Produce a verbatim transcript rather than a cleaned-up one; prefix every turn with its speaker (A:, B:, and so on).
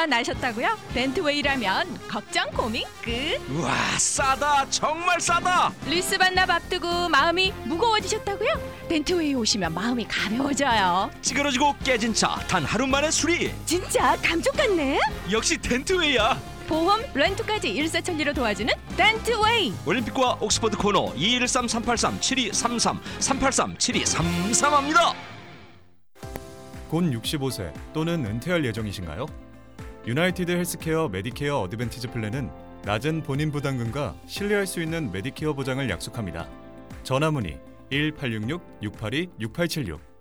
A: 화가 나셨다고요? 덴트웨이라면 걱정 고민 끝.
B: 우와, 싸다. 정말 싸다.
A: 리스 반납 앞두고 마음이 무거워지셨다고요? 덴트웨이 오시면 마음이 가벼워져요.
B: 찌그러지고 깨진 차 단 하루 만에 수리.
A: 진짜 감쪽 같네.
B: 역시 덴트웨이야.
A: 보험, 렌트까지 일사천리로 도와주는 덴트웨이.
B: 올림픽과 옥스퍼드 코너 이일삼 삼팔삼 칠이삼삼 삼팔삼 칠이삼삼입니다.
C: 곧 육십오 세 또는 은퇴할 예정이신가요? 유나이티드 헬스케어 메디케어 어드밴티지 플랜은 낮은 본인 부담금과 신뢰할 수 있는 메디케어 보장을 약속합니다. 전화 문의 일 팔육육 육팔이 육팔칠육